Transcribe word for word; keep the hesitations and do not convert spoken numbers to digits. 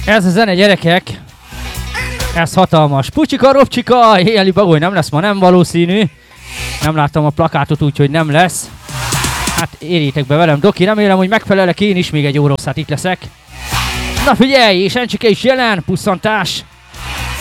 Ez a zene, gyerekek, ez hatalmas. Pucsika, ropcsika, éjjeli bagoly nem lesz ma, nem valószínű. Nem láttam a plakátot, úgyhogy nem lesz. Hát érjétek be velem, Doki, remélem, hogy megfelelek én is, még egy óra, hát itt leszek. Na figyelj, és Encsike is jelen, pusszantás.